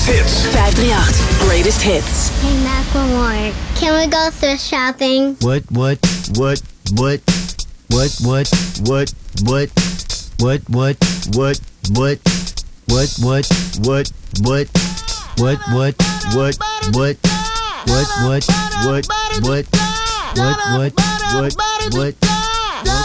hits. 538 Greatest Hits. Hey, Macklemore, can we go thrift shopping? What? What?